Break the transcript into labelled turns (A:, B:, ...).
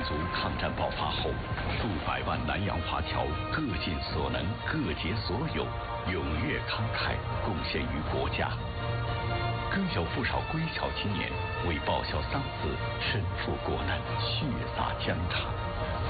A: 族抗战爆发后，数百万南洋华侨各尽所能，各竭所有，踊跃慷慨，贡献于国家。更有不少归侨青年为报效丧子，身负国难，血洒疆场。